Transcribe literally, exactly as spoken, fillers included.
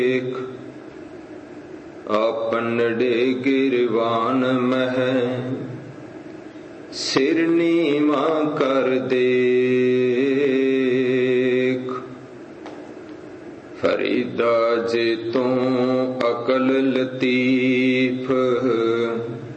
आपनड़े गिरवान मह सिर नीवा कर देख। फरीदा जे तू अकल लतीफ